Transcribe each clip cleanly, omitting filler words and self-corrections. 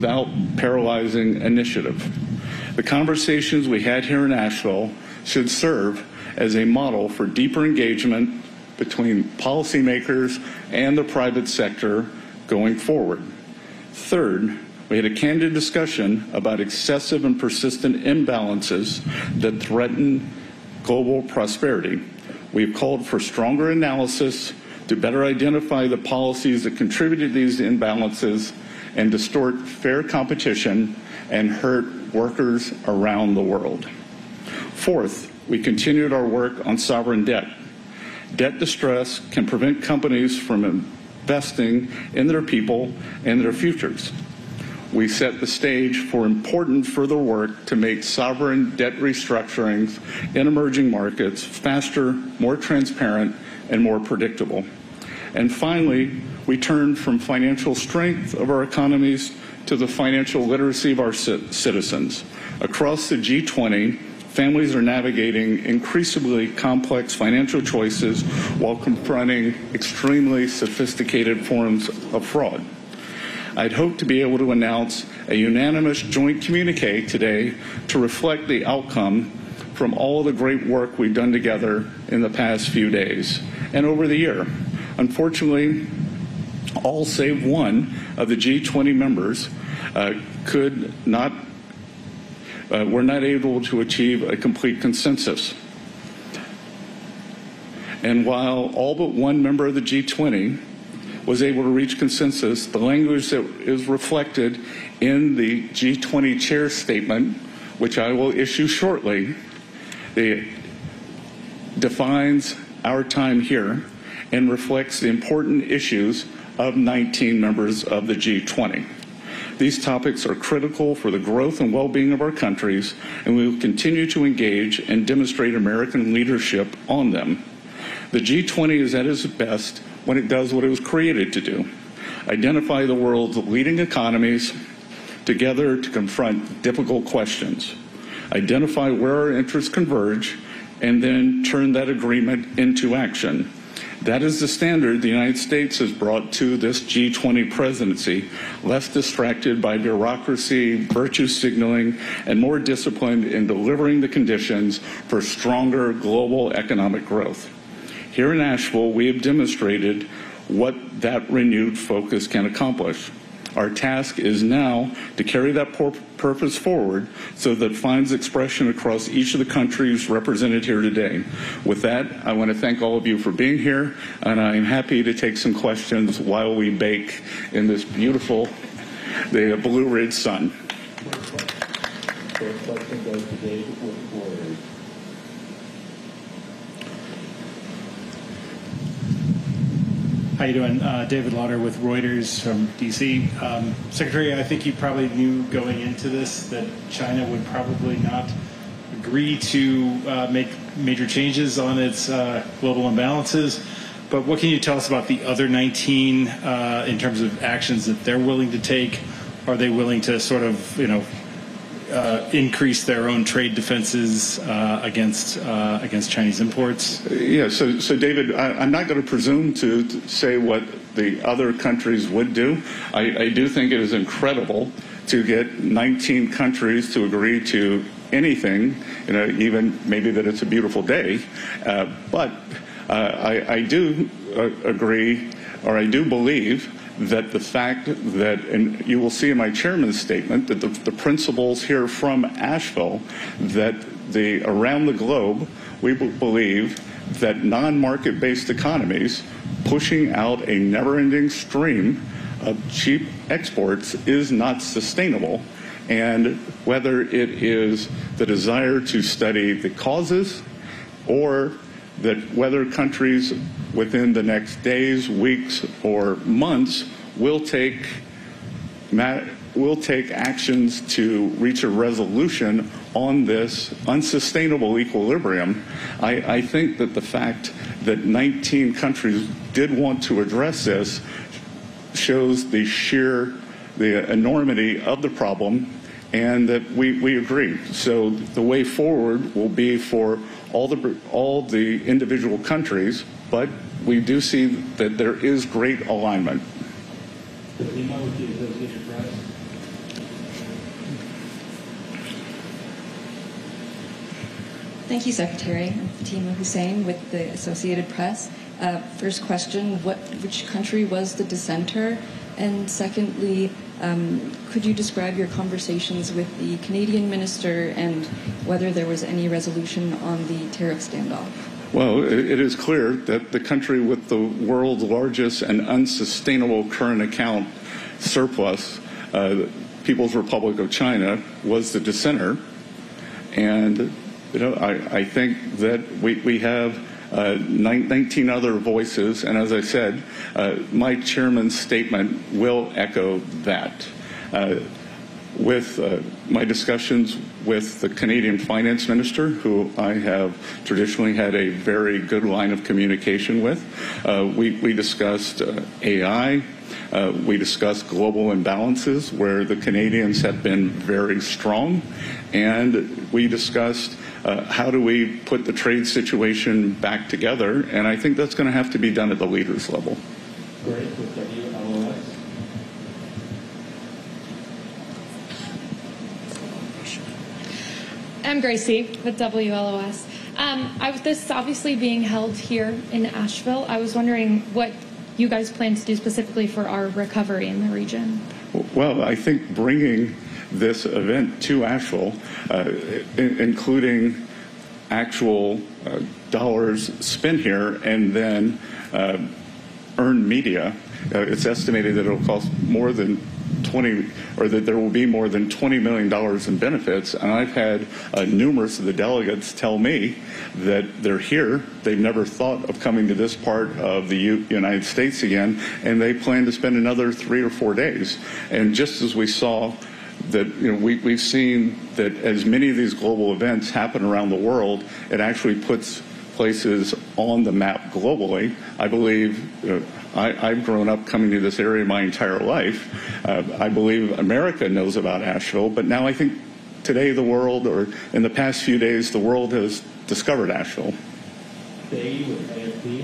without paralyzing initiative. The conversations we had here in Asheville should serve as a model for deeper engagement between policymakers and the private sector going forward. Third, we had a candid discussion about excessive and persistent imbalances that threaten global prosperity. We've called for stronger analysis to better identify the policies that contribute to these imbalances and distort fair competition and hurt workers around the world. Fourth, we continued our work on sovereign debt. Debt distress can prevent companies from investing in their people and their futures. We set the stage for important further work to make sovereign debt restructurings in emerging markets faster, more transparent, and more predictable. And finally, we turned from financial strength of our economies to the financial literacy of our citizens. Across the G20, families are navigating increasingly complex financial choices while confronting extremely sophisticated forms of fraud. I'd hoped to be able to announce a unanimous joint communique today to reflect the outcome from all the great work we've done together in the past few days and over the year. Unfortunately, all save one of the G20 members were not able to achieve a complete consensus. And while all but one member of the G20 was able to reach consensus, the language that is reflected in the G20 chair statement, which I will issue shortly, defines our time here and reflects the important issues of 19 members of the G20. These topics are critical for the growth and well-being of our countries, and we will continue to engage and demonstrate American leadership on them. The G20 is at its best when it does what it was created to do: identify the world's leading economies together to confront difficult questions, identify where our interests converge, and then turn that agreement into action. That is the standard the United States has brought to this G20 presidency, less distracted by bureaucracy, virtue signaling, and more disciplined in delivering the conditions for stronger global economic growth. Here in Asheville, we have demonstrated what that renewed focus can accomplish. Our task is now to carry that purpose forward so that it finds expression across each of the countries represented here today. With that, I want to thank all of you for being here, and I'm happy to take some questions while we bake in this beautiful, the Blue Ridge sun. First question goes to David with Reuters. How you doing? David Lauder with Reuters from D.C. Secretary, I think you probably knew going into this that China would probably not agree to make major changes on its global imbalances. But what can you tell us about the other 19 in terms of actions that they're willing to take? Are they willing to sort of, increase their own trade defenses against Chinese imports? Yeah, so David, I'm not going to presume to say what the other countries would do. I do think it is incredible to get 19 countries to agree to anything, even maybe that it's a beautiful day. But I do agree, or I do believe, that the fact that, and you will see in my chairman's statement, that the principles here from Asheville, that around the globe, we believe that non-market-based economies pushing out a never-ending stream of cheap exports is not sustainable. And whether it is the desire to study the causes, or that whether countries within the next days, weeks, or months will take actions to reach a resolution on this unsustainable equilibrium, I think that the fact that 19 countries did want to address this shows the enormity of the problem, and that we agree. So the way forward will be for all the individual countries, but we do see that there is great alignment. Thank you, Secretary. I'm Fatima Hussein with the Associated Press. First question, which country was the dissenter? And secondly, could you describe your conversations with the Canadian minister and whether there was any resolution on the tariff standoff? Well, it is clear that the country with the world's largest and unsustainable current account surplus, People's Republic of China, was the dissenter. And I think that we have 19 other voices, and as I said, my chairman's statement will echo that. With my discussions with the Canadian finance minister, who I have traditionally had a very good line of communication with, we discussed AI. We discussed global imbalances, where the Canadians have been very strong, and we discussed how do we put the trade situation back together, and I think that's going to have to be done at the leaders level. Great. With WLOS. I'm Gracie with WLOS. This is obviously being held here in Asheville. I was wondering what you guys plan to do specifically for our recovery in the region. Well, I think bringing this event to Asheville, including actual dollars spent here and then earned media, it's estimated that it'll cost more than that there will be more than $20 million in benefits. And I've had numerous of the delegates tell me that they're here. They've never thought of coming to this part of the United States again, and they plan to spend another 3 or 4 days. And just as we saw that, we've seen that as many of these global events happen around the world, it actually puts places on the map globally. I believe I've grown up coming to this area my entire life. I believe America knows about Asheville, but now I think today the world, or in the past few days, the world has discovered Asheville. Beatty with AFP.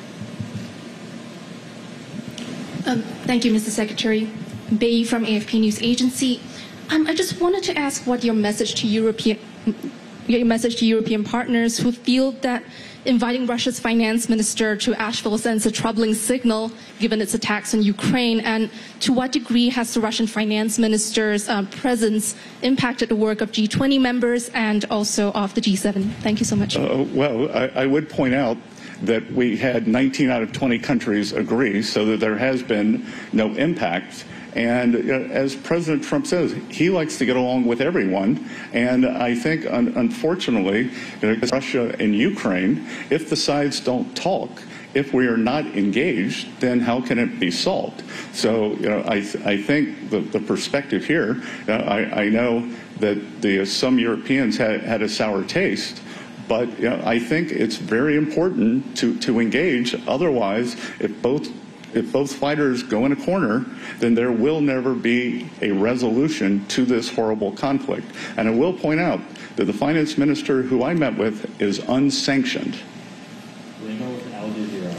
Thank you, Mr. Secretary. Beatty from AFP News Agency. I just wanted to ask what your message to European partners who feel that inviting Russia's finance minister to Asheville sends a troubling signal given its attacks on Ukraine, and to what degree has the Russian finance minister's presence impacted the work of G20 members and also of the G7? Thank you so much. Well, I would point out that we had 19 out of 20 countries agree, so that there has been no impact. And as President Trump says, he likes to get along with everyone. And I think, unfortunately, Russia and Ukraine, if the sides don't talk, if we are not engaged, then how can it be solved? So, I think the perspective here, I know that some Europeans had a sour taste. But I think it's very important to engage. Otherwise, if both fighters go in a corner, then there will never be a resolution to this horrible conflict. And I will point out that the finance minister who I met with is unsanctioned. Lino with Al Jazeera.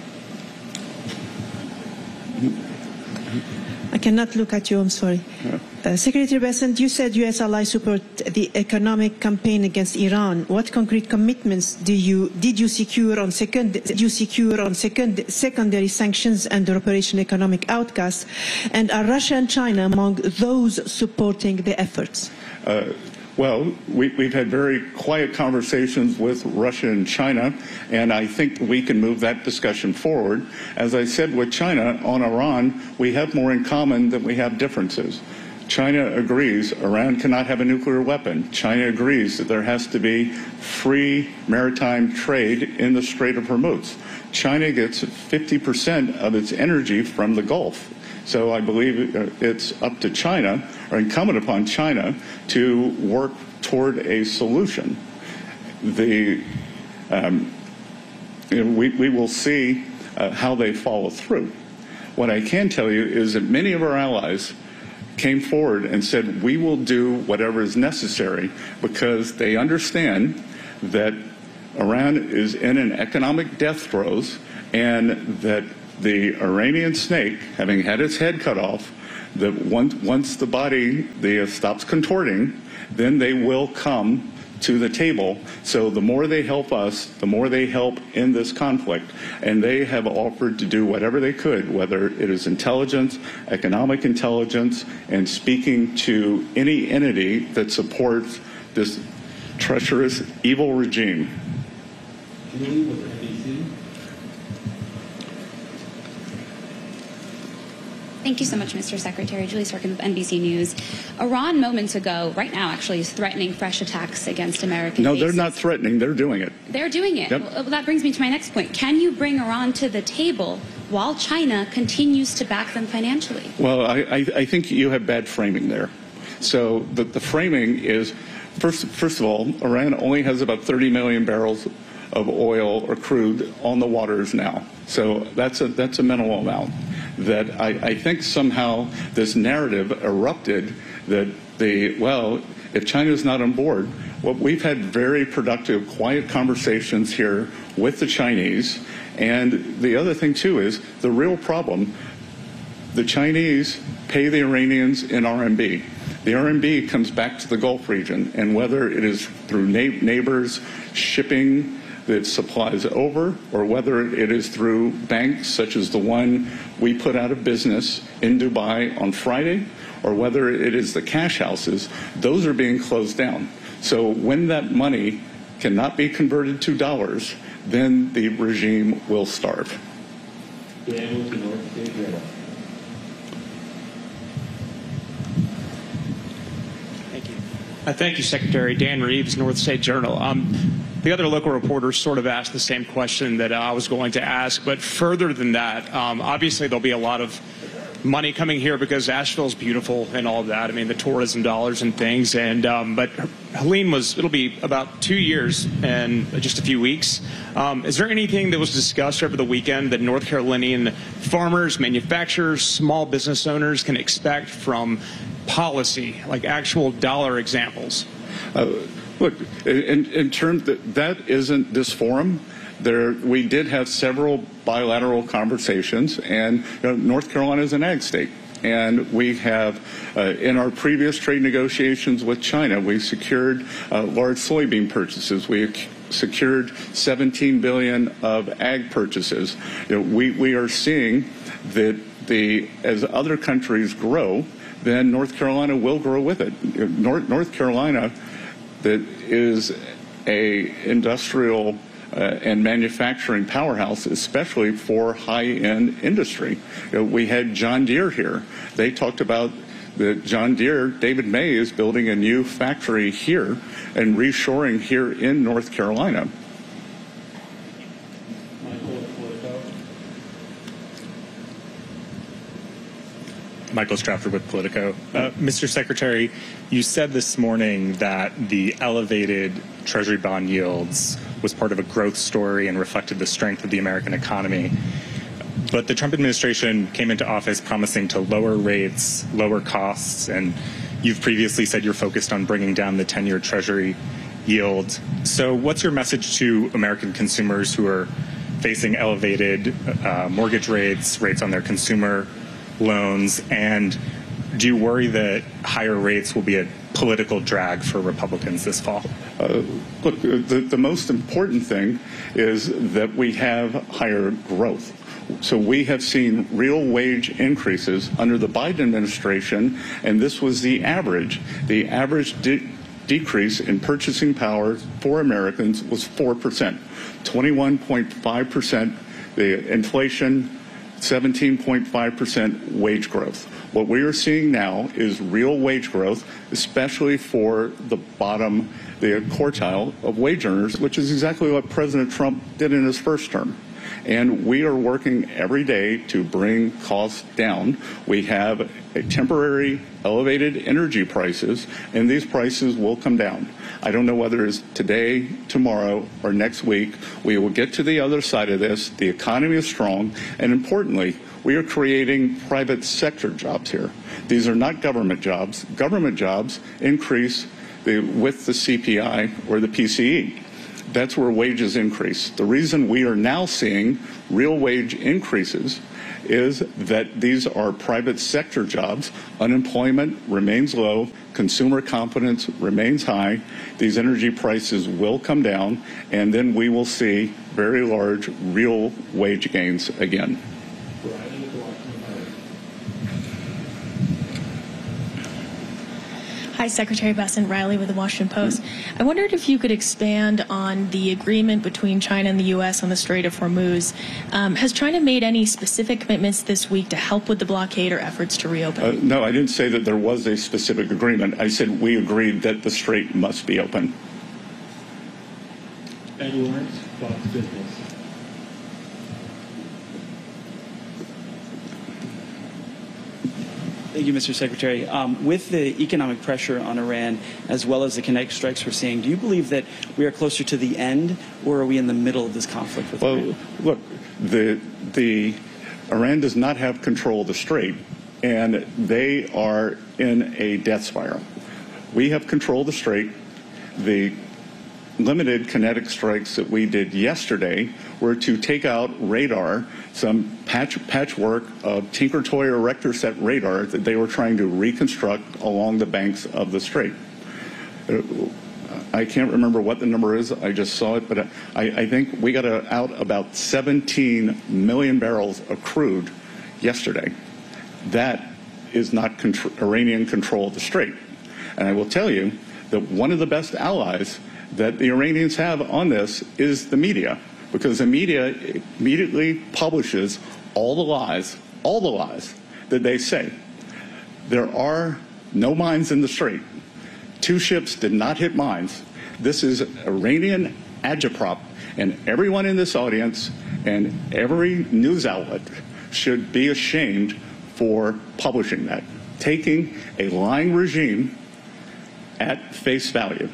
I cannot look at you, I'm sorry. Yeah. Secretary Bessent, you said U.S. allies support the economic campaign against Iran. What concrete commitments did you secure on secondary sanctions under Operation Economic Outcast? And are Russia and China among those supporting the efforts? Well, we've had very quiet conversations with Russia and China, and I think we can move that discussion forward. As I said with China, on Iran, we have more in common than we have differences. China agrees Iran cannot have a nuclear weapon. China agrees that there has to be free maritime trade in the Strait of Hormuz. China gets 50% of its energy from the Gulf. So I believe it's up to China, or incumbent upon China, to work toward a solution. We will see how they follow through. What I can tell you is that many of our allies came forward and said, we will do whatever is necessary, because they understand that Iran is in an economic death throes, and that the Iranian snake, having had its head cut off, that once the body stops contorting, then they will come to the table. So the more they help us, the more they help in this conflict. And they have offered to do whatever they could, whether it is intelligence, economic intelligence, and speaking to any entity that supports this treacherous, evil regime. Julie with NBC. Thank you so much, Mr. Secretary. Julie Sorkin with NBC News. Iran moments ago, right now actually, is threatening fresh attacks against American bases. No, they're not threatening. They're doing it. They're doing it. Yep. Well, that brings me to my next point. Can you bring Iran to the table while China continues to back them financially? Well, I think you have bad framing there. So the framing is, first of all, Iran only has about 30 million barrels of oil or crude on the waters now. So that's a minimal amount. That I think somehow this narrative erupted that if China's not on board, well, we've had very productive, quiet conversations here with the Chinese. And the other thing, too, is the real problem, the Chinese pay the Iranians in RMB. The RMB comes back to the Gulf region, and whether it is through neighbors shipping that supplies over, or whether it is through banks such as the one we put out of business in Dubai on Friday, or whether it is the cash houses, those are being closed down. So when that money cannot be converted to dollars, then the regime will starve. Dan with the North State Journal. Thank you, Secretary. Dan Reeves, North State Journal. The other local reporters sort of asked the same question that I was going to ask, but further than that, obviously there'll be a lot of money coming here because Asheville's beautiful and all of that. I mean, the tourism dollars and things. And but Helene it'll be about 2 years and just a few weeks. Is there anything that was discussed over the weekend that North Carolinian farmers, manufacturers, small business owners can expect from policy, like actual dollar examples? Look, in terms that isn't this forum. We did have several bilateral conversations, and North Carolina is an ag state. And we have, in our previous trade negotiations with China, we secured large soybean purchases. We secured $17 billion of ag purchases. We are seeing that as other countries grow, then North Carolina will grow with it. North Carolina, that is a industrial and manufacturing powerhouse, especially for high-end industry. We had John Deere here. They talked about that John Deere, David May is building a new factory here and reshoring here in North Carolina. Michael Stratford with Politico. Mr. Secretary, you said this morning that the elevated Treasury bond yields was part of a growth story and reflected the strength of the American economy. But the Trump administration came into office promising to lower rates, lower costs, and you've previously said you're focused on bringing down the 10-year Treasury yield. So what's your message to American consumers who are facing elevated mortgage rates on their consumer loans, and do you worry that higher rates will be a political drag for Republicans this fall? Look, the most important thing is that we have higher growth. So we have seen real wage increases under the Biden administration, and this was the average. The average decrease in purchasing power for Americans was 4%, 21.5%. The inflation, 17.5% wage growth. What we are seeing now is real wage growth, especially for the bottom, the quartile of wage earners, which is exactly what President Trump did in his first term. And we are working every day to bring costs down. We have a temporary elevated energy prices, and these prices will come down. I don't know whether it's today, tomorrow, or next week. We will get to the other side of this. The economy is strong, and importantly, we are creating private sector jobs here. These are not government jobs. Government jobs increase with the CPI or the PCE. that's where wages increase. The reason we are now seeing real wage increases is that these are private sector jobs. Unemployment remains low, consumer confidence remains high, these energy prices will come down, and then we will see very large real wage gains again. Hi, Secretary Bessent Riley with the Washington Post. I wondered if you could expand on the agreement between China and the U.S. on the Strait of Hormuz. Has China made any specific commitments this week to help with the blockade or efforts to reopen? No, I didn't say that there was a specific agreement. I said we agreed that the strait must be open. Ed Lawrence, Fox Business. Thank you, Mr. Secretary. With the economic pressure on Iran, as well as the kinetic strikes we're seeing, do you believe that we are closer to the end, or are we in the middle of this conflict with Iran? Look, the Iran does not have control of the strait, and they are in a death spiral. We have control of the strait. The limited kinetic strikes that we did yesterday were to take out radar, some patchwork of Tinker Toy erector set radar that they were trying to reconstruct along the banks of the strait. I can't remember what the number is. I just saw it, but I think we got out about 17 million barrels of crude yesterday. That is not Iranian control of the strait. And I will tell you that one of the best allies that the Iranians have on this is the media, because the media immediately publishes all the lies that they say. There are no mines in the strait. 2 ships did not hit mines. This is Iranian agitprop, and everyone in this audience and every news outlet should be ashamed for publishing that, taking a lying regime at face value.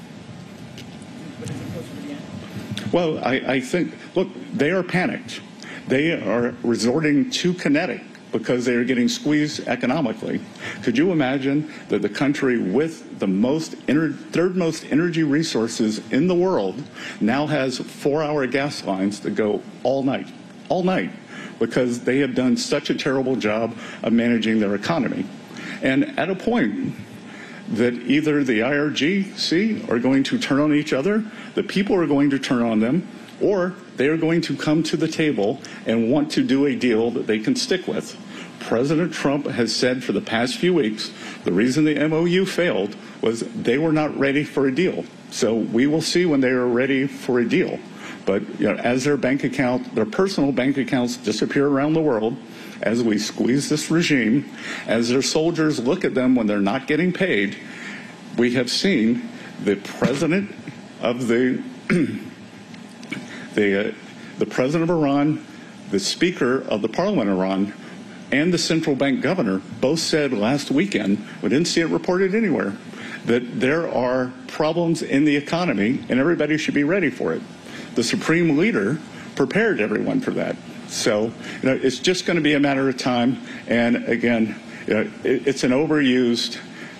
Well, I think, look, they are panicked. They are resorting to kinetic because they are getting squeezed economically. Could you imagine that the country with the third most energy resources in the world now has 4-hour gas lines that go all night, because they have done such a terrible job of managing their economy? And at a point that either the IRGC are going to turn on each other, the people are going to turn on them, or they are going to come to the table and want to do a deal that they can stick with. President Trump has said for the past few weeks the reason the MOU failed was they were not ready for a deal. So we will see when they are ready for a deal. But as their personal bank accounts disappear around the world, as we squeeze this regime, as their soldiers look at them when they're not getting paid, we have seen the president of the president of Iran, the speaker of the parliament of Iran, and the central bank governor both said last weekend, we didn't see it reported anywhere, that there are problems in the economy and everybody should be ready for it. The supreme leader prepared everyone for that. So, it's just going to be a matter of time. And again, it's an overused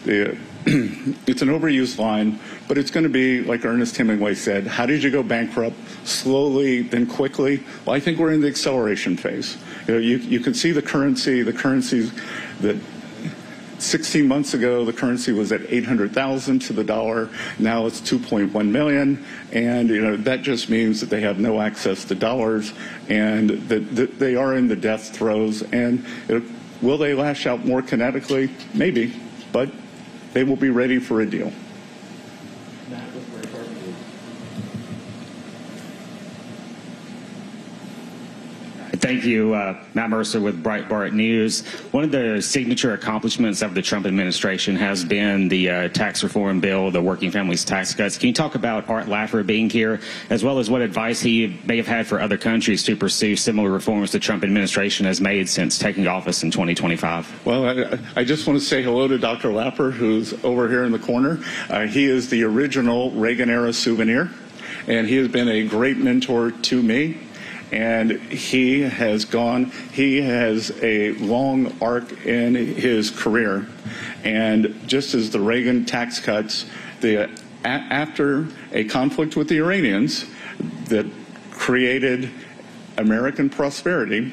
line, but it's going to be, like Ernest Hemingway said, how did you go bankrupt? Slowly, then quickly. Well, I think we're in the acceleration phase. You can see the currencies that 16 months ago, the currency was at 800,000 to the dollar. Now it's 2.1 million. And, that just means that they have no access to dollars and that they are in the death throes. And will they lash out more kinetically? Maybe, but they will be ready for a deal. Thank you, Matt Mercer with Breitbart News. One of the signature accomplishments of the Trump administration has been the tax reform bill, the working families tax cuts. Can you talk about Art Laffer being here, as well as what advice he may have had for other countries to pursue similar reforms the Trump administration has made since taking office in 2025? Well, I just want to say hello to Dr. Laffer, who's over here in the corner. He is the original Reagan-era souvenir, and he has been a great mentor to me. And he has a long arc in his career. And just as the Reagan tax cuts, the after a conflict with the Iranians that created American prosperity,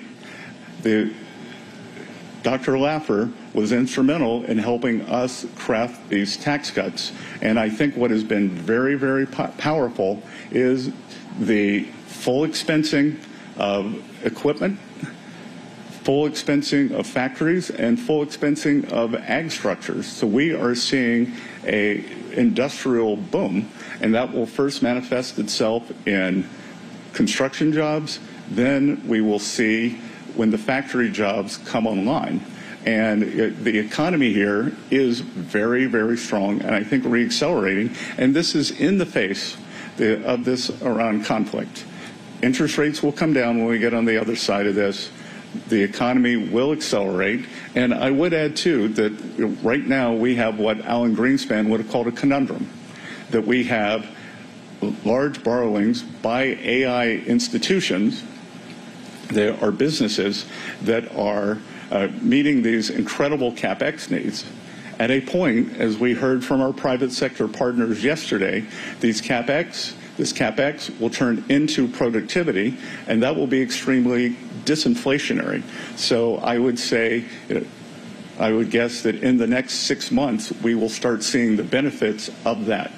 Dr. Laffer was instrumental in helping us craft these tax cuts. And I think what has been very, very powerful is the full expensing of equipment, full expensing of factories, and full expensing of ag structures. So we are seeing a industrial boom, and that will first manifest itself in construction jobs. Then we will see when the factory jobs come online. And the economy here is very, very strong, and I think re-accelerating. And this is in the face of this Iran conflict. Interest rates will come down when we get on the other side of this. The economy will accelerate. And I would add, too, that right now we have what Alan Greenspan would have called a conundrum, that we have large borrowings by AI institutions. There are businesses that are meeting these incredible CapEx needs. At a point, as we heard from our private sector partners yesterday, this CapEx will turn into productivity, and that will be extremely disinflationary. So I would say, I would guess that in the next 6 months, we will start seeing the benefits of that.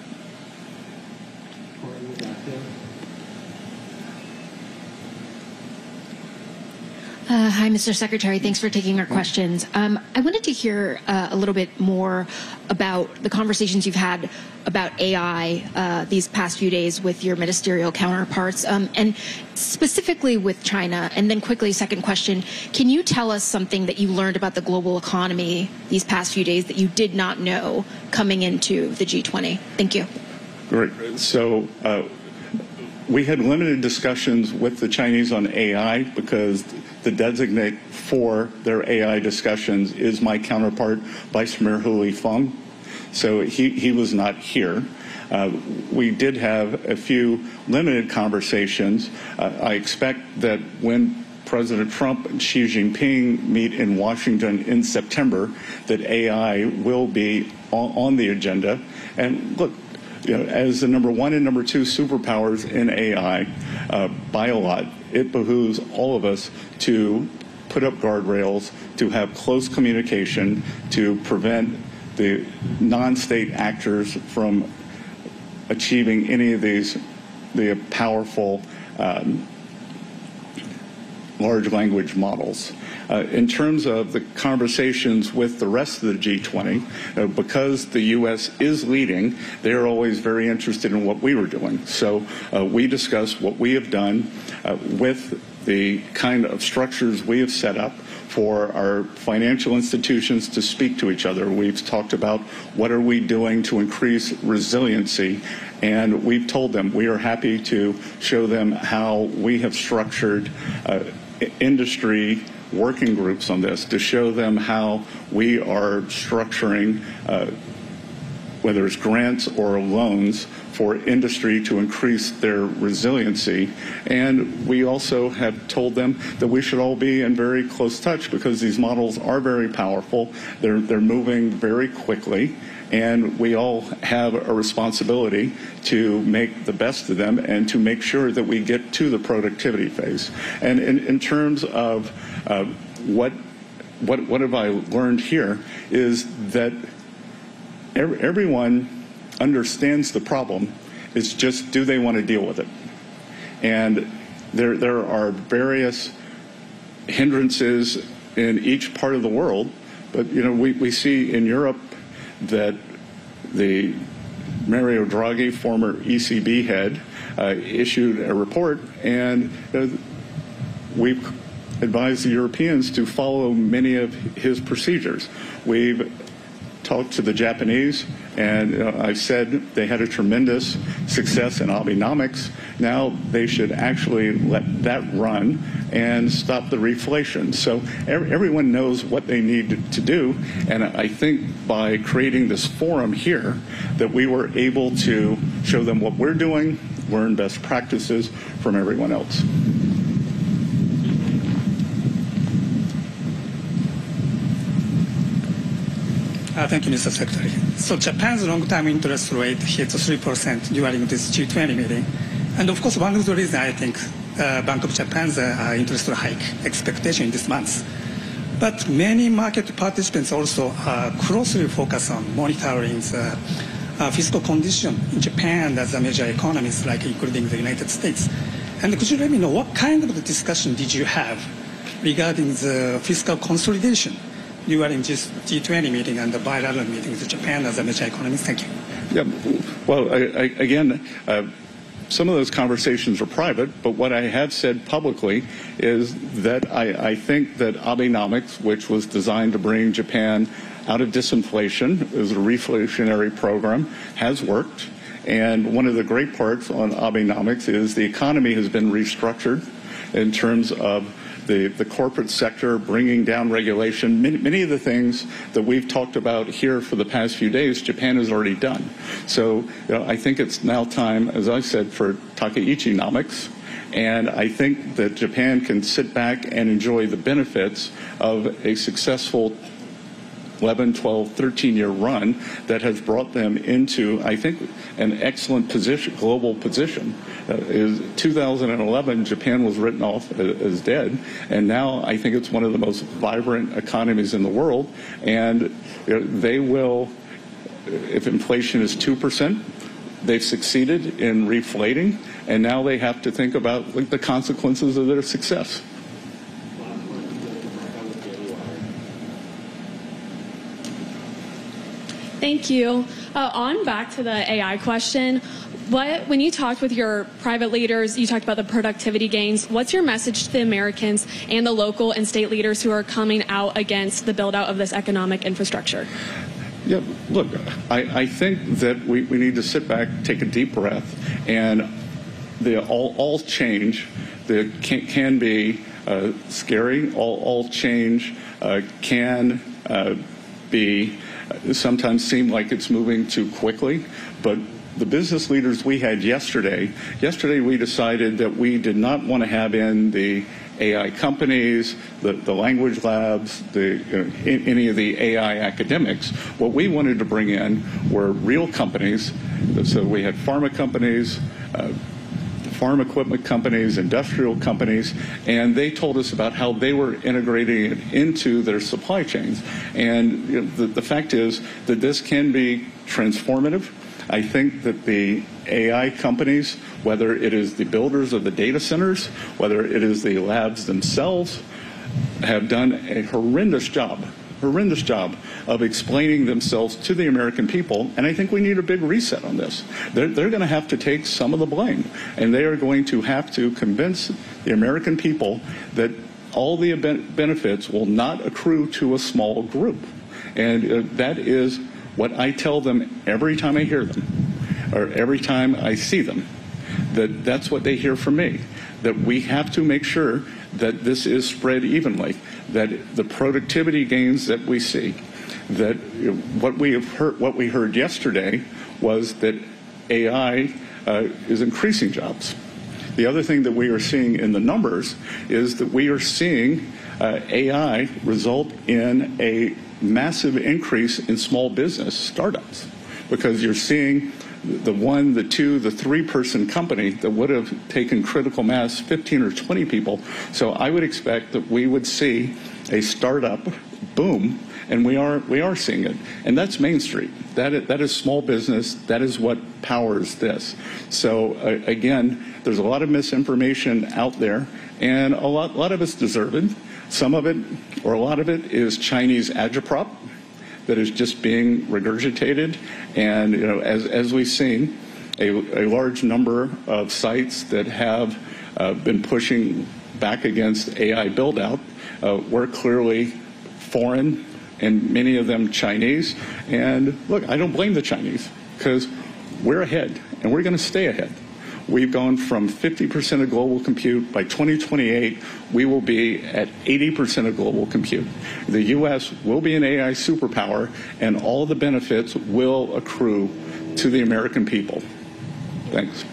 Hi, Mr. Secretary. Thanks for taking our questions. I wanted to hear a little bit more about the conversations you've had about AI these past few days with your ministerial counterparts, and specifically with China. And then quickly, second question, can you tell us something that you learned about the global economy these past few days that you did not know coming into the G20? Thank you. Great. So we had limited discussions with the Chinese on AI because the designate for their AI discussions is my counterpart, Vice Premier Hu Feng. So he was not here. We did have a few limited conversations. I expect that when President Trump and Xi Jinping meet in Washington in September, that AI will be on the agenda. And look, as the number one and number two superpowers in AI, by a lot, it behooves all of us to put up guardrails, to have close communication, to prevent the non-state actors from achieving any of the powerful large language models. In terms of the conversations with the rest of the G20, because the U.S. is leading, they're always very interested in what we were doing. So we discussed what we have done with the kind of structures we have set up for our financial institutions to speak to each other. We've talked about what are we doing to increase resiliency, and we've told them we are happy to show them how we have structured industry working groups on this, to show them how we are structuring whether it's grants or loans for industry to increase their resiliency. And we also have told them that we should all be in very close touch because these models are very powerful. They're moving very quickly. And we all have a responsibility to make the best of them and to make sure that we get to the productivity phase. And in terms of what have I learned here is that everyone understands the problem. It's just, do they want to deal with it? And there are various hindrances in each part of the world, but we see in Europe that the Mario Draghi, former ECB head, issued a report, and we've advised the Europeans to follow many of his procedures. We've talked to the Japanese, and I've said they had a tremendous success in Abenomics. Now they should actually let that run and stop the reflation. So everyone knows what they need to do, and I think by creating this forum here that we were able to show them what we're doing, learn best practices from everyone else. Thank you, Mr. Secretary. So Japan's long-term interest rate hit 3% during this G20 meeting. And of course, one of the reasons I think Bank of Japan's interest rate hike expectation this month. But many market participants also closely focus on monitoring the fiscal condition in Japan as a major economies, like including the United States. And could you let me know what kind of discussion did you have regarding the fiscal consolidation during this G20 meeting and the bilateral meetings with Japan as a major economy? Thank you. Yeah, well, again, some of those conversations are private, but what I have said publicly is that I think that Abenomics, which was designed to bring Japan out of disinflation, is a reflationary program, has worked. And one of the great parts on Abenomics is the economy has been restructured in terms of the corporate sector, bringing down regulation. Many of the things that we've talked about here for the past few days, Japan has already done. So I think it's now time, as I said, for Takaichi-nomics. And I think that Japan can sit back and enjoy the benefits of a successful 11, 12, 13-year run that has brought them into, I think, an excellent position, global position. In 2011, Japan was written off as dead, and now I think it's one of the most vibrant economies in the world. And they will, if inflation is 2%, they've succeeded in reflating, and now they have to think about the consequences of their success. Thank you. On back to the AI question, when you talked with your private leaders, you talked about the productivity gains. What's your message to the Americans and the local and state leaders who are coming out against the build out of this economic infrastructure? Yeah, look, I think that we need to sit back, take a deep breath, and all change that can be scary. All change can be sometimes seem like it's moving too quickly, but the business leaders we had yesterday we decided that we did not want to have in the AI companies, the language labs, any of the AI academics. What we wanted to bring in were real companies. So we had pharma companies, farm equipment companies, industrial companies, and they told us about how they were integrating it into their supply chains. And the fact is that this can be transformative. I think that the AI companies, whether it is the builders of the data centers, whether it is the labs themselves, have done a horrendous job of explaining themselves to the American people, and I think we need a big reset on this. They're going to have to take some of the blame, and they are going to have to convince the American people that all the benefits will not accrue to a small group. And that is what I tell them every time I hear them, or every time I see them, that's what they hear from me, that we have to make sure that this is spread evenly, that the productivity gains that we see, that what we heard yesterday was that AI is increasing jobs. The other thing that we are seeing in the numbers is that we are seeing AI result in a massive increase in small business startups, because you're seeing the 1, the 2, the 3-person company that would have taken critical mass, 15 or 20 people. So I would expect that we would see a startup boom, and we are seeing it. And that's Main Street. That is small business. That is what powers this. So again, there's a lot of misinformation out there, and a lot of it's deserved. Some of it, or a lot of it, is Chinese agitprop that is just being regurgitated. And as we've seen, a large number of sites that have been pushing back against AI build-out were clearly foreign, and many of them Chinese. And look, I don't blame the Chinese, because we're ahead, and we're going to stay ahead. We've gone from 50% of global compute. By 2028, we will be at 80% of global compute. The U.S. will be an AI superpower, and all the benefits will accrue to the American people. Thanks.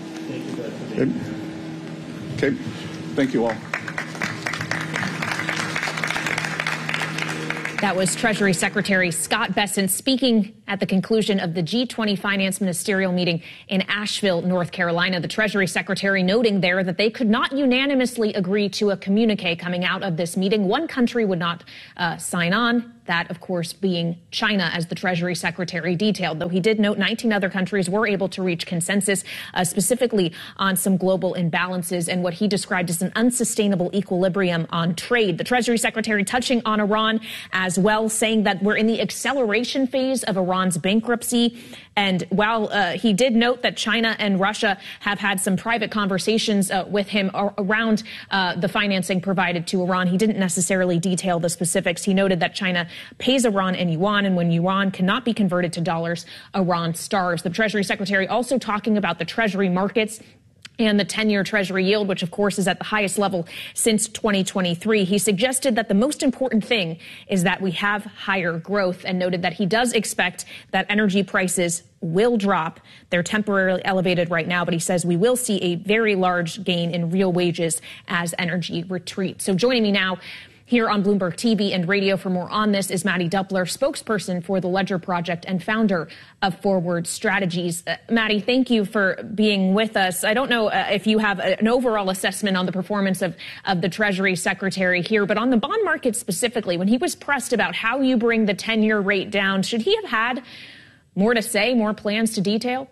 Okay. Thank you all. That was Treasury Secretary Scott Bessent speaking at the conclusion of the G20 Finance Ministerial meeting in Asheville, North Carolina. The Treasury Secretary noting there that they could not unanimously agree to a communique coming out of this meeting. One country would not sign on. That, of course, being China, as the Treasury Secretary detailed, though he did note 19 other countries were able to reach consensus, specifically on some global imbalances and what he described as an unsustainable equilibrium on trade. The Treasury Secretary touching on Iran as well, saying that we're in the acceleration phase of Iran's bankruptcy. And while he did note that China and Russia have had some private conversations with him around the financing provided to Iran, he didn't necessarily detail the specifics. He noted that China pays Iran in yuan, and when yuan cannot be converted to dollars, Iran starves. The Treasury Secretary also talking about the Treasury markets and the 10-year Treasury yield, which, of course, is at the highest level since 2023. He suggested that the most important thing is that we have higher growth, and noted that he does expect that energy prices will drop. They're temporarily elevated right now, but he says we will see a very large gain in real wages as energy retreats. So joining me now here on Bloomberg TV and radio for more on this is Maddie Doppler, spokesperson for the Ledger Project and founder of Forward Strategies. Maddie, thank you for being with us. I don't know if you have an overall assessment on the performance of the Treasury Secretary here, but on the bond market specifically, when he was pressed about how you bring the 10-year rate down, should he have had more to say, more plans to detail?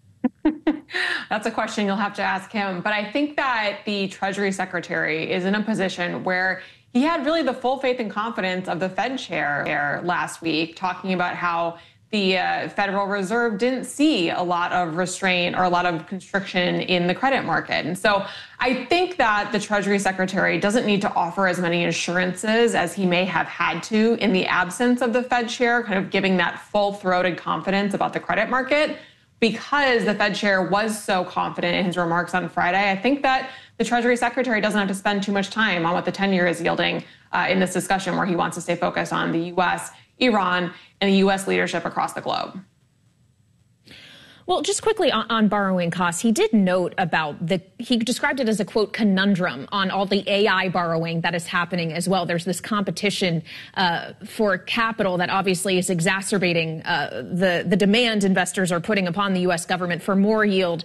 That's a question you'll have to ask him. But I think that the Treasury Secretary is in a position where he had really the full faith and confidence of the Fed chair last week, talking about how the Federal Reserve didn't see a lot of restraint or a lot of constriction in the credit market. And so I think that the Treasury Secretary doesn't need to offer as many assurances as he may have had to in the absence of the Fed chair, kind of giving that full-throated confidence about the credit market. Because the Fed chair was so confident in his remarks on Friday, I think that the Treasury Secretary doesn't have to spend too much time on what the 10-year is yielding in this discussion, where he wants to stay focused on the U.S., Iran, and the U.S. leadership across the globe. Well, just quickly on borrowing costs, he did note about he described it as a, quote, conundrum on all the AI borrowing that is happening as well. There's this competition for capital that obviously is exacerbating the demand investors are putting upon the U.S. government for more yield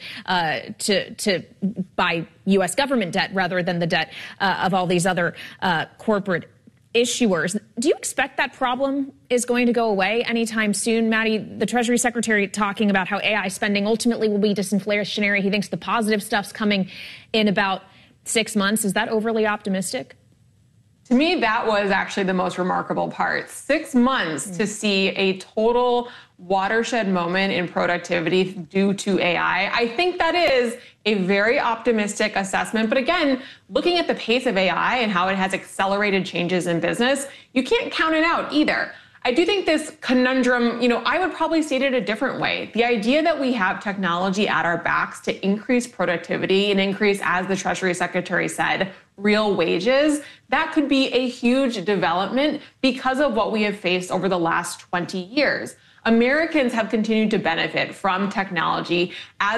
to buy U.S. government debt rather than the debt of all these other corporate issuers. Do you expect that problem is going to go away anytime soon? Maddie, the Treasury Secretary talking about how AI spending ultimately will be disinflationary. He thinks the positive stuff's coming in about 6 months. Is that overly optimistic? To me, that was actually the most remarkable part. 6 months to see a total watershed moment in productivity due to AI. I think that is a very optimistic assessment. But again, looking at the pace of AI and how it has accelerated changes in business, you can't count it out either. I do think this conundrum, I would probably state it a different way. The idea that we have technology at our backs to increase productivity and increase, as the Treasury Secretary said, real wages, that could be a huge development because of what we have faced over the last 20 years. Americans have continued to benefit from technology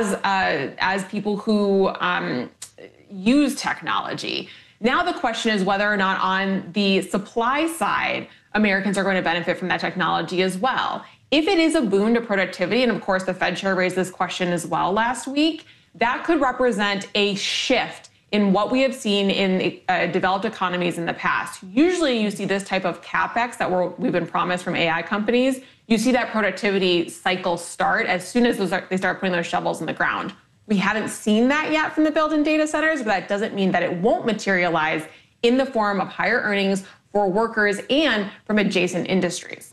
as people who use technology. Now the question is whether or not on the supply side, Americans are going to benefit from that technology as well. If it is a boon to productivity, and of course the Fed chair raised this question as well last week, that could represent a shift in what we have seen in developed economies in the past. Usually you see this type of capex that we've been promised from AI companies. You see that productivity cycle start as soon as they start putting those shovels in the ground. We haven't seen that yet from the built-in data centers, but that doesn't mean that it won't materialize in the form of higher earnings for workers and from adjacent industries.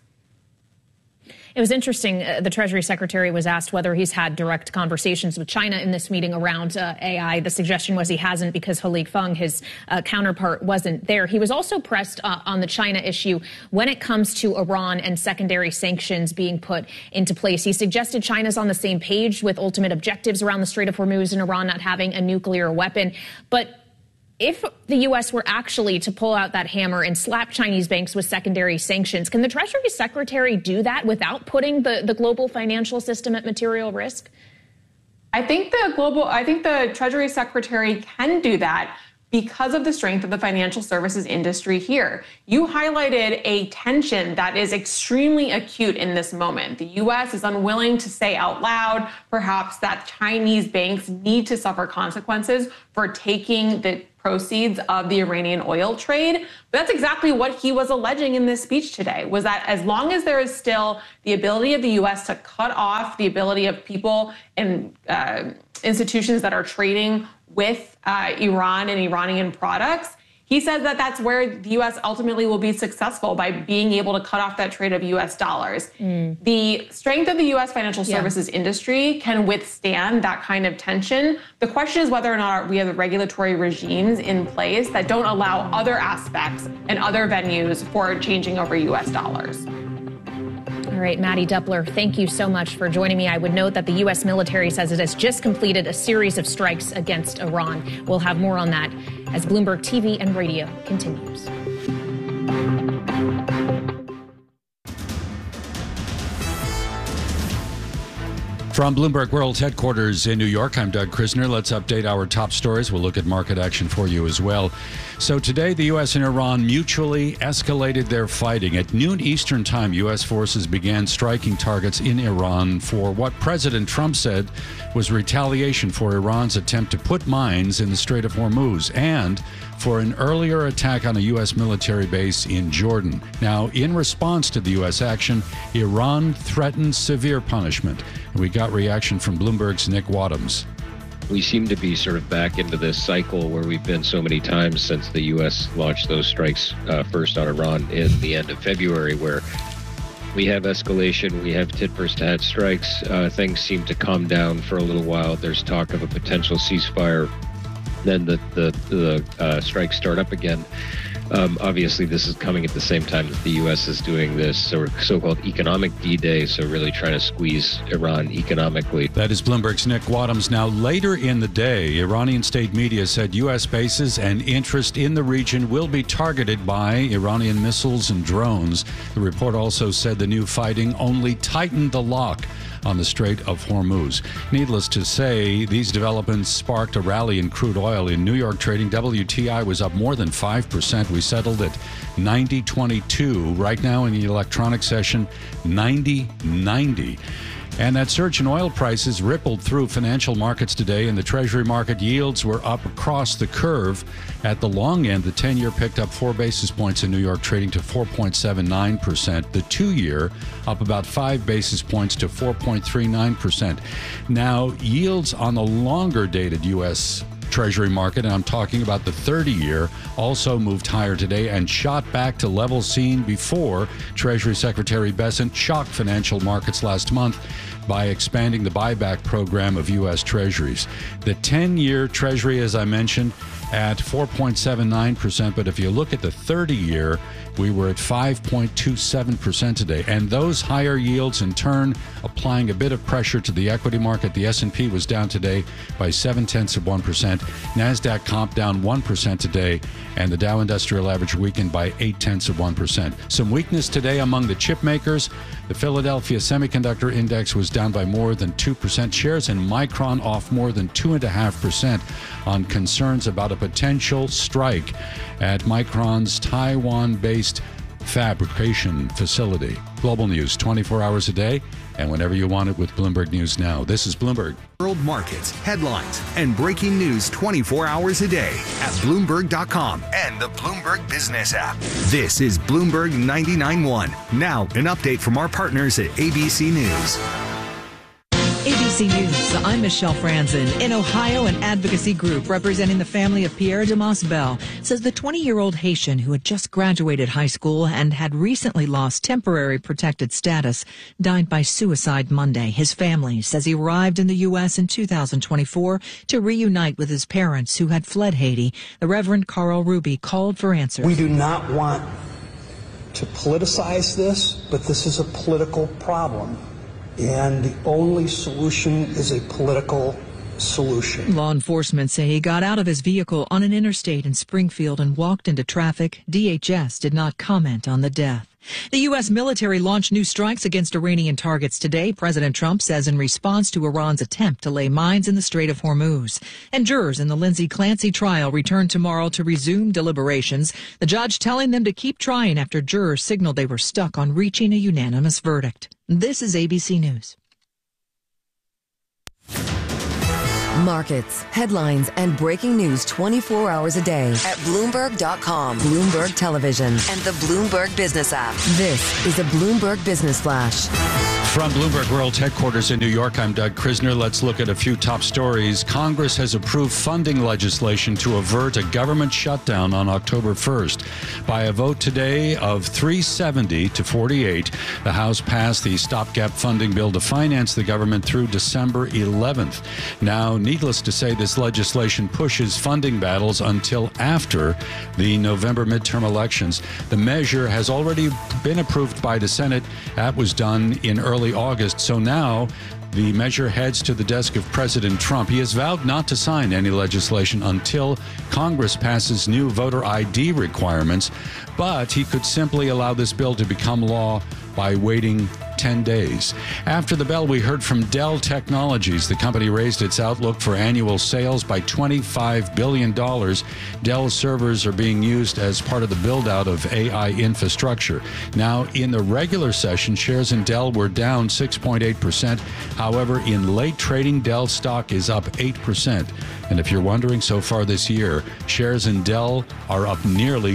It was interesting. The Treasury Secretary was asked whether he's had direct conversations with China in this meeting around AI. The suggestion was he hasn't because He Feng, his counterpart, wasn't there. He was also pressed on the China issue when it comes to Iran and secondary sanctions being put into place. He suggested China's on the same page with ultimate objectives around the Strait of Hormuz and Iran not having a nuclear weapon. But if the U.S. were actually to pull out that hammer and slap Chinese banks with secondary sanctions, can the Treasury Secretary do that without putting the global financial system at material risk? I think the Treasury Secretary can do that because of the strength of the financial services industry here. You highlighted a tension that is extremely acute in this moment. The U.S. is unwilling to say out loud, perhaps, that Chinese banks need to suffer consequences for taking the proceeds of the Iranian oil trade. But that's exactly what he was alleging in this speech today, was that as long as there is still the ability of the U.S. to cut off the ability of people and institutions that are trading with Iran and Iranian products, he says that that's where the U.S. ultimately will be successful, by being able to cut off that trade of U.S. dollars. The strength of the U.S. financial services industry can withstand that kind of tension. The question is whether or not we have regulatory regimes in place that don't allow other aspects and other venues for changing over U.S. dollars. All right, Maddie Doepler, thank you so much for joining me. I would note that the U.S. military says it has just completed a series of strikes against Iran. We'll have more on that as Bloomberg TV and radio continues. From Bloomberg World Headquarters in New York, I'm Doug Krisner. Let's update our top stories. We'll look at market action for you as well. So today, the U.S. and Iran mutually escalated their fighting. At noon Eastern time, U.S. forces began striking targets in Iran for what President Trump said was retaliation for Iran's attempt to put mines in the Strait of Hormuz and for an earlier attack on a U.S. military base in Jordan. Now, in response to the U.S. action, Iran threatened severe punishment. We got reaction from Bloomberg's Nick Wadhams. We seem to be sort of back into this cycle where we've been so many times since the U.S. launched those strikes first on Iran in the end of February, where we have escalation, we have tit-for-tat strikes. Things seem to calm down for a little while. There's talk of a potential ceasefire. Then the strikes start up again. Obviously, this is coming at the same time that the U.S. is doing this so-called economic D-Day, so really trying to squeeze Iran economically. That is Bloomberg's Nick Wadhams. Now, later in the day, Iranian state media said U.S. bases and interest in the region will be targeted by Iranian missiles and drones. The report also said the new fighting only tightened the lock on the Strait of Hormuz. Needless to say, these developments sparked a rally in crude oil. In New York trading, WTI was up more than 5%. We settled at 90.22. Right now in the electronic session, 90.90. And that surge in oil prices rippled through financial markets today, and the Treasury market yields were up across the curve. At the long end, the 10-year picked up 4 basis points in New York, trading to 4.79%. The 2-year up about 5 basis points to 4.39%. Now, yields on the longer-dated U.S. Treasury market, and I'm talking about the 30-year, also moved higher today and shot back to levels seen before Treasury Secretary Bessent shocked financial markets last month by expanding the buyback program of U.S. Treasuries. The 10-year Treasury, as I mentioned, at 4.79%, but if you look at the 30-year, we were at 5.27% today. And those higher yields, in turn, applying a bit of pressure to the equity market. The S&P was down today by 0.7%. NASDAQ comp down 1% today, and the Dow Industrial Average weakened by 0.8%. Some weakness today among the chip makers. The Philadelphia Semiconductor Index was down by more than 2%. Shares in Micron off more than 2.5% on concerns about a potential strike at Micron's Taiwan-based fabrication facility. Global news 24 hours a day and whenever you want it with Bloomberg News Now. This is Bloomberg. World markets, headlines, and breaking news 24 hours a day at Bloomberg.com and the Bloomberg Business app. This is Bloomberg 99.1. Now, an update from our partners at ABC News. ABC News, I'm Michelle Franzen. In Ohio, an advocacy group representing the family of Pierre Damas Bell says the 20-year-old Haitian who had just graduated high school and had recently lost temporary protected status died by suicide Monday. His family says he arrived in the U.S. in 2024 to reunite with his parents who had fled Haiti. The Reverend Carl Ruby called for answers. We do not want to politicize this, but this is a political problem. And the only solution is a political solution. Law enforcement say he got out of his vehicle on an interstate in Springfield and walked into traffic. DHS did not comment on the death. The U.S. military launched new strikes against Iranian targets today, President Trump says in response to Iran's attempt to lay mines in the Strait of Hormuz. And jurors in the Lindsay Clancy trial return tomorrow to resume deliberations, the judge telling them to keep trying after jurors signaled they were stuck on reaching a unanimous verdict. This is ABC News. Markets, headlines, and breaking news 24 hours a day at Bloomberg.com, Bloomberg Television, and the Bloomberg Business app. This is a Bloomberg Business Flash. From Bloomberg World Headquarters in New York, I'm Doug Krisner. Let's look at a few top stories. Congress has approved funding legislation to avert a government shutdown on October 1st. By a vote today of 370 to 48, the House passed the stopgap funding bill to finance the government through December 11th. Now, needless to say, this legislation pushes funding battles until after the November midterm elections. The measure has already been approved by the Senate. That was done in early August. So now the measure heads to the desk of President Trump. He has vowed not to sign any legislation until Congress passes new voter ID requirements, but he could simply allow this bill to become law by waiting 10 days. After the bell, we heard from Dell Technologies. The company raised its outlook for annual sales by $25 billion. Dell servers are being used as part of the build-out of AI infrastructure. Now, in the regular session, shares in Dell were down 6.8%. However, in late trading, Dell stock is up 8%. And if you're wondering, so far this year, shares in Dell are up nearly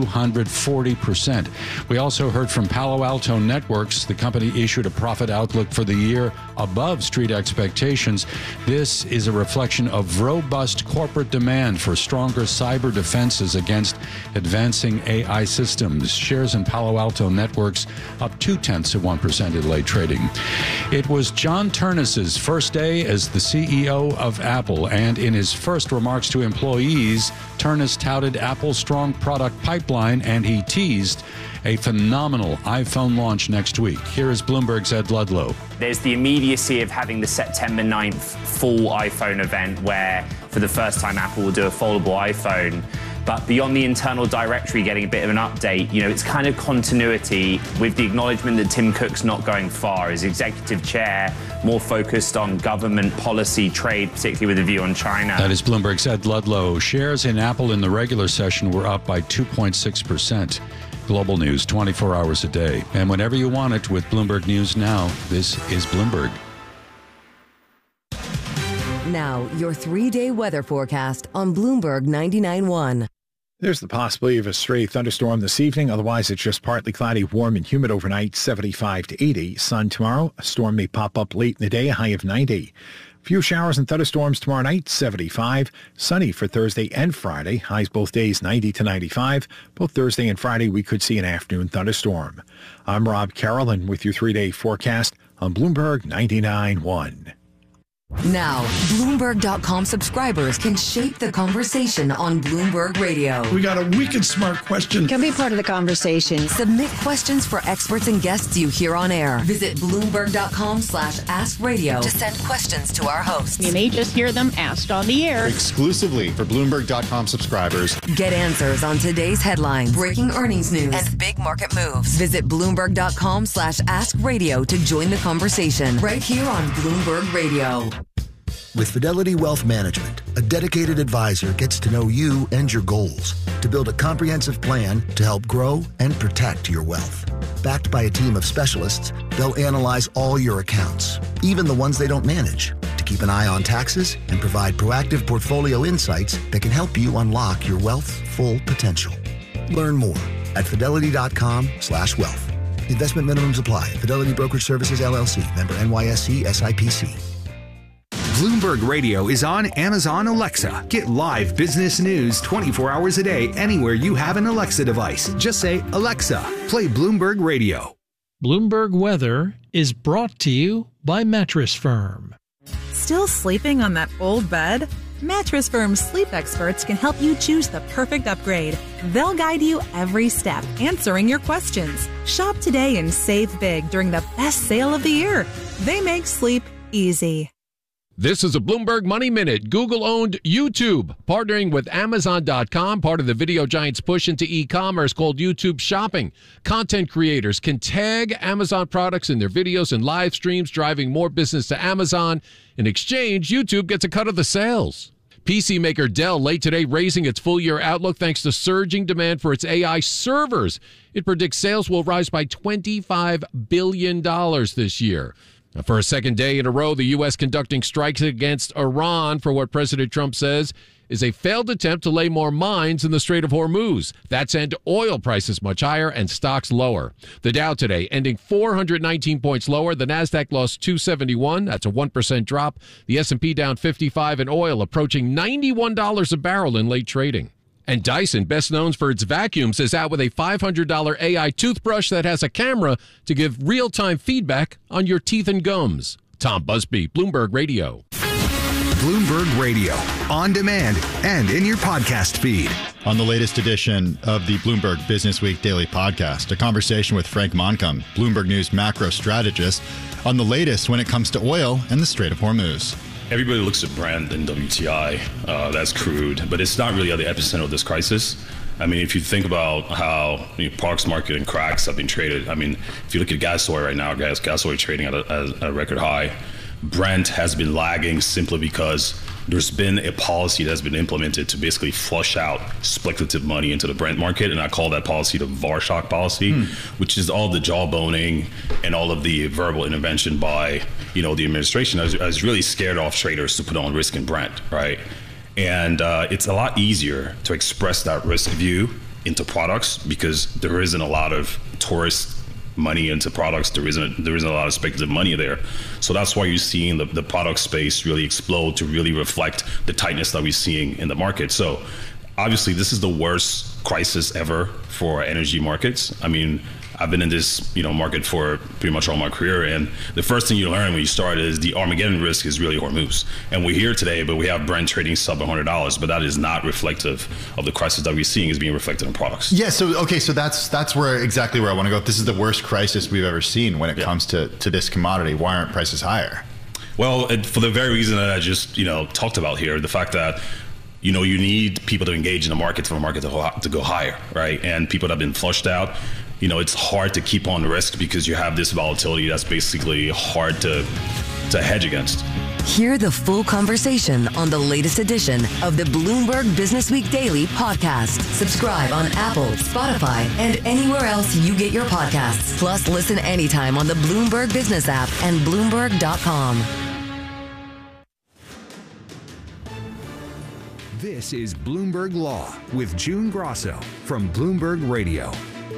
240%. We also heard from Palo Alto Networks. The company issued a profit outlook for the year above street expectations. This is a reflection of robust corporate demand for stronger cyber defenses against advancing AI systems. Shares in Palo Alto Networks up 0.2% in late trading. It was John Ternus's first day as the CEO of Apple, and in his first remarks to employees, Ternus touted Apple's strong product pipeline, and he teased a phenomenal iPhone launch next week. Here is Bloomberg's Ed Ludlow. There's the immediacy of having the September 9th full iPhone event where, for the first time, Apple will do a foldable iPhone. But beyond the internal directory getting a bit of an update, it's kind of continuity with the acknowledgement that Tim Cook's not going far. As executive chair, more focused on government policy, trade, particularly with a view on China. That is Bloomberg's Ed Ludlow. Shares in Apple in the regular session were up by 2.6%. Global news 24 hours a day. And whenever you want it with Bloomberg News Now, this is Bloomberg. Now, your 3-day weather forecast on Bloomberg 99.1. There's the possibility of a stray thunderstorm this evening. Otherwise, it's just partly cloudy, warm and humid overnight, 75 to 80. Sun tomorrow. A storm may pop up late in the day, a high of 90. Few showers and thunderstorms tomorrow night, 75. Sunny for Thursday and Friday. Highs both days, 90 to 95. Both Thursday and Friday, we could see an afternoon thunderstorm. I'm Rob Carroll, and with your 3-day forecast on Bloomberg 99.1. Now, Bloomberg.com subscribers can shape the conversation on Bloomberg Radio. We got a wicked smart question. Can be part of the conversation. Submit questions for experts and guests you hear on air. Visit Bloomberg.com/AskRadio to send questions to our hosts. You may just hear them asked on the air. Exclusively for Bloomberg.com subscribers. Get answers on today's headlines, breaking earnings news, and big market moves. Visit Bloomberg.com/AskRadio to join the conversation right here on Bloomberg Radio. With Fidelity Wealth Management, a dedicated advisor gets to know you and your goals to build a comprehensive plan to help grow and protect your wealth. Backed by a team of specialists, they'll analyze all your accounts, even the ones they don't manage, to keep an eye on taxes and provide proactive portfolio insights that can help you unlock your wealth's full potential. Learn more at fidelity.com/wealth. Investment minimums apply. Fidelity Brokerage Services, LLC. Member NYSE SIPC. Bloomberg Radio is on Amazon Alexa. Get live business news 24 hours a day anywhere you have an Alexa device. Just say, Alexa, play Bloomberg Radio. Bloomberg Weather is brought to you by Mattress Firm. Still sleeping on that old bed? Mattress Firm's sleep experts can help you choose the perfect upgrade. They'll guide you every step, answering your questions. Shop today and save big during the best sale of the year. They make sleep easy. This is a Bloomberg Money Minute. Google-owned YouTube, partnering with Amazon.com, part of the video giant's push into e-commerce called YouTube Shopping. Content creators can tag Amazon products in their videos and live streams, driving more business to Amazon. In exchange, YouTube gets a cut of the sales. PC maker Dell late today raising its full-year outlook thanks to surging demand for its AI servers. It predicts sales will rise by $25 billion this year. For a second day in a row, the U.S. conducting strikes against Iran for what President Trump says is a failed attempt to lay more mines in the Strait of Hormuz. That sent oil prices much higher and stocks lower. The Dow today ending 419 points lower. The Nasdaq lost 271. That's a 1% drop. The S&P down 55 and oil approaching $91 a barrel in late trading. And Dyson, best known for its vacuums, is out with a $500 AI toothbrush that has a camera to give real-time feedback on your teeth and gums. Tom Busby, Bloomberg Radio. Bloomberg Radio, on demand and in your podcast feed. On the latest edition of the Bloomberg Business Week Daily Podcast, a conversation with Frank Moncomb, Bloomberg News macro strategist, on the latest when it comes to oil and the Strait of Hormuz. Everybody looks at Brent and WTI, that's crude, but it's not really at the epicenter of this crisis. I mean, if you think about how products market and cracks have been traded, I mean, if you look at gas oil right now, gas oil trading at a record high. Brent has been lagging simply because there's been a policy that's been implemented to basically flush out speculative money into the Brent market, and I call that policy the Varshock policy, which is all the jawboning and all of the verbal intervention by, the administration has really scared off traders to put on risk in Brent, right? And it's a lot easier to express that risk view into products because there isn't a lot of tourist money into products. There isn't a lot of speculative money there. So that's why you're seeing the product space really explode to really reflect the tightness that we're seeing in the market. So obviously this is the worst crisis ever for energy markets. I mean, I've been in this market for pretty much all my career, and the first thing you learn when you start is the Armageddon risk is really Hormuz. And we're here today, but we have Brent trading sub $100, but that is not reflective of the crisis that we're seeing is being reflected in products. Yeah, so that's exactly where I want to go. If this is the worst crisis we've ever seen when it comes to this commodity, why aren't prices higher? Well, for the very reason that I just talked about here, the fact that you need people to engage in the market for the market to go higher, right? And people that have been flushed out, it's hard to keep on risk because you have this volatility that's basically hard to hedge against. Hear the full conversation on the latest edition of the Bloomberg Business Week Daily podcast. Subscribe on Apple, Spotify, and anywhere else you get your podcasts. Plus, listen anytime on the Bloomberg Business app and Bloomberg.com. This is Bloomberg Law with June Grosso from Bloomberg Radio.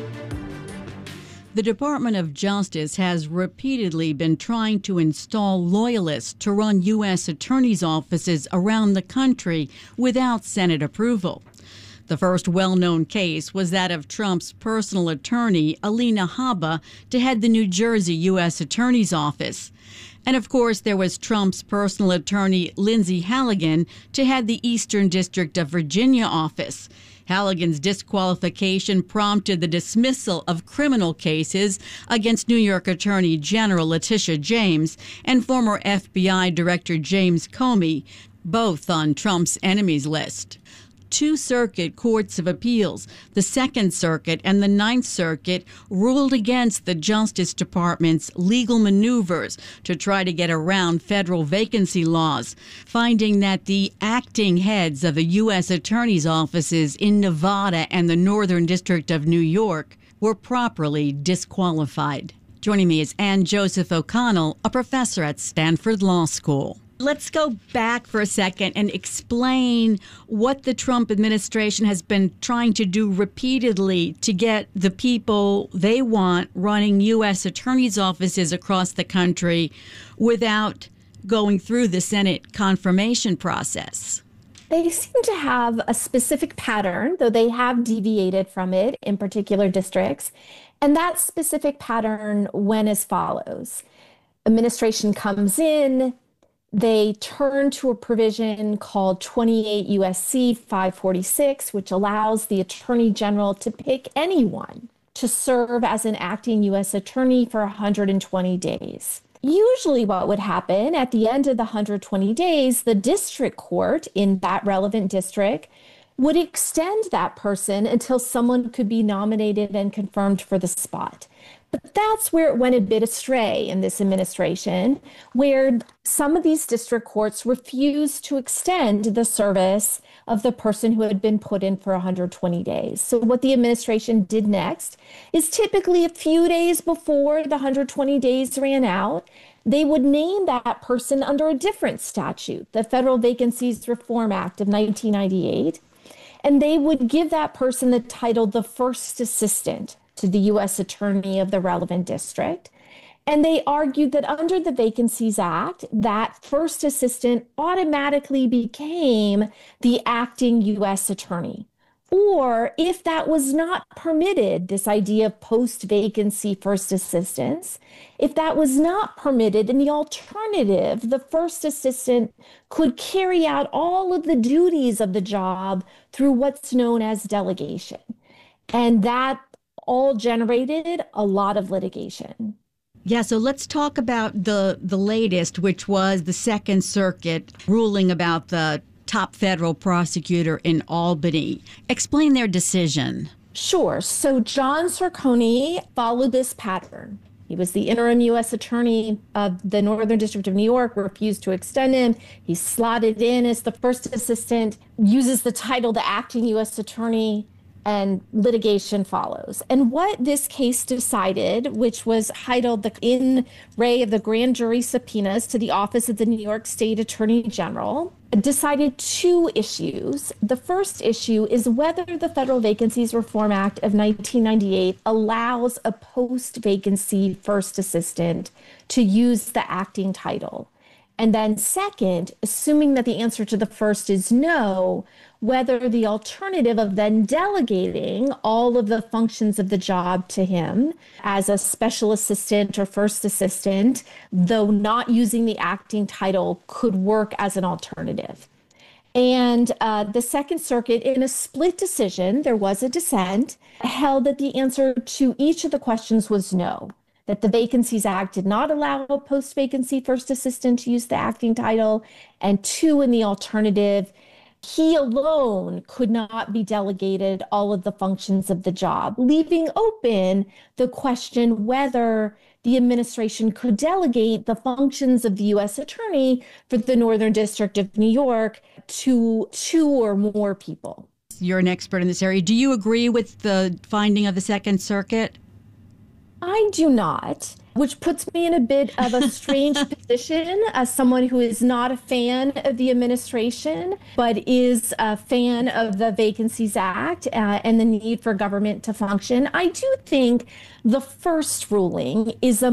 The Department of Justice has repeatedly been trying to install loyalists to run U.S. attorneys' offices around the country without Senate approval. The first well-known case was that of Trump's personal attorney, Alina Habba, to head the New Jersey U.S. Attorney's Office. And of course, there was Trump's personal attorney, Lindsay Halligan, to head the Eastern District of Virginia office. Halligan's disqualification prompted the dismissal of criminal cases against New York Attorney General Letitia James and former FBI Director James Comey, both on Trump's enemies list. Two circuit courts of appeals, the Second Circuit and the Ninth Circuit, ruled against the Justice Department's legal maneuvers to try to get around federal vacancy laws, finding that the acting heads of the U.S. attorneys' offices in Nevada and the Northern District of New York were properly disqualified. Joining me is Ann Joseph O'Connell, a professor at Stanford Law School. Let's go back for a second and explain what the Trump administration has been trying to do repeatedly to get the people they want running U.S. attorneys' offices across the country without going through the Senate confirmation process. They seem to have a specific pattern, though they have deviated from it in particular districts. And that specific pattern went as follows. Administration comes in, they turn to a provision called 28 U.S.C. 546, which allows the Attorney General to pick anyone to serve as an acting U.S. attorney for 120 days. Usually what would happen at the end of the 120 days, the district court in that relevant district would extend that person until someone could be nominated and confirmed for the spot. But that's where it went a bit astray in this administration, where some of these district courts refused to extend the service of the person who had been put in for 120 days. So what the administration did next is typically a few days before the 120 days ran out, they would name that person under a different statute, the Federal Vacancies Reform Act of 1998, and they would give that person the title the first assistant to the U.S. attorney of the relevant district. And they argued that under the Vacancies Act, that first assistant automatically became the acting U.S. attorney. Or if that was not permitted, this idea of post-vacancy first assistants, if that was not permitted, in the alternative, the first assistant could carry out all of the duties of the job through what's known as delegation. And that all generated a lot of litigation. Yeah, so let's talk about the latest, which was the Second Circuit ruling about the top federal prosecutor in Albany. Explain their decision. Sure. So John Cerconi followed this pattern. He was the interim U.S. attorney of the Northern District of New York, refused to extend him. He's slotted in as the first assistant, uses the title the acting U.S. attorney, and litigation follows. And what this case decided, which was titled the in re of the grand jury subpoenas to the office of the New York State Attorney General, decided two issues. The first issue is whether the Federal Vacancies Reform Act of 1998 allows a post-vacancy first assistant to use the acting title. And then second, assuming that the answer to the first is no, whether the alternative of then delegating all of the functions of the job to him as a special assistant or first assistant, though not using the acting title, could work as an alternative. And the Second Circuit, in a split decision, there was a dissent, held that the answer to each of the questions was no, that the Vacancies Act did not allow a post-vacancy first assistant to use the acting title, and two, in the alternative, he alone could not be delegated all of the functions of the job, leaving open the question whether the administration could delegate the functions of the U.S. attorney for the Northern District of New York to two or more people. You're an expert in this area. Do you agree with the finding of the Second Circuit? I do not, which puts me in a bit of a strange position as someone who is not a fan of the administration, but is a fan of the Vacancies Act and the need for government to function. I do think the first ruling is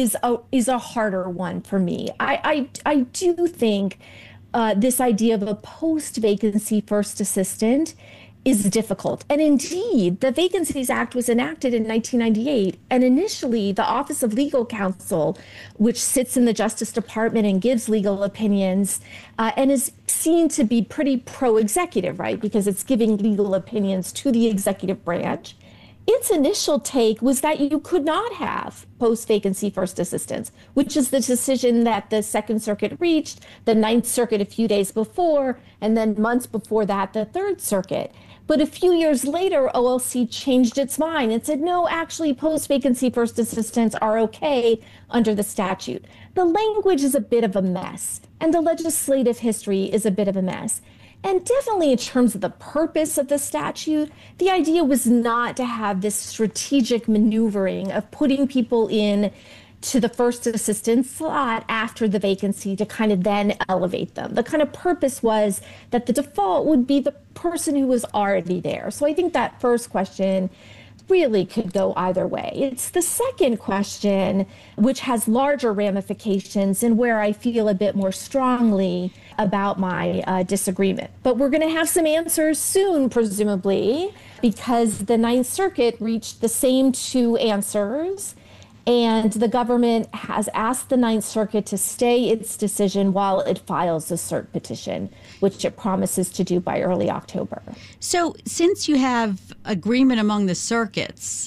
a harder one for me. I do think this idea of a post-vacancy first assistant is difficult. And indeed, the Vacancies Act was enacted in 1998. And initially, the Office of Legal Counsel, which sits in the Justice Department and gives legal opinions, and is seen to be pretty pro-executive, right? Because it's giving legal opinions to the executive branch. Its initial take was that you could not have post-vacancy first assistants, which is the decision that the Second Circuit reached, the Ninth Circuit a few days before, and then months before that, the Third Circuit. But a few years later, OLC changed its mind and said, no, actually, post-vacancy first assistants are okay under the statute. The language is a bit of a mess, and the legislative history is a bit of a mess. And definitely in terms of the purpose of the statute, the idea was not to have this strategic maneuvering of putting people in to the first assistant slot after the vacancy to kind of then elevate them. The kind of purpose was that the default would be the person who was already there. So I think that first question really could go either way. It's the second question, which has larger ramifications and where I feel a bit more strongly about my disagreement. But we're going to have some answers soon, presumably, because the Ninth Circuit reached the same two answers. And the government has asked the Ninth Circuit to stay its decision while it files a cert petition, which it promises to do by early October. So since you have agreement among the circuits,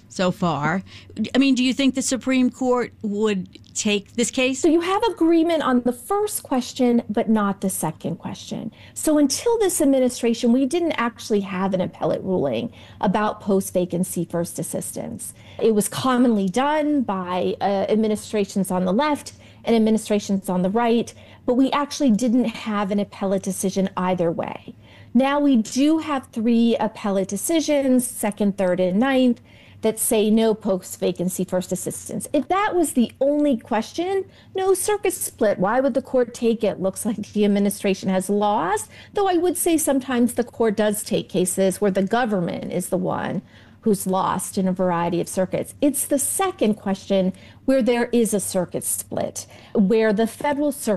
so far. I mean, do you think the Supreme Court would take this case? So you have agreement on the first question, but not the second question. So until this administration, we didn't actually have an appellate ruling about post-vacancy first assistance. It was commonly done by administrations on the left and administrations on the right, but we actually didn't have an appellate decision either way. Now we do have 3 appellate decisions, 2nd, 3rd, and 9th, that say no post-vacancy first assistance. If that was the only question, no circuit split. Why would the court take it? Looks like the administration has lost, though I would say sometimes the court does take cases where the government is the one who's lost in a variety of circuits. It's the second question where there is a circuit split, where the federal circuit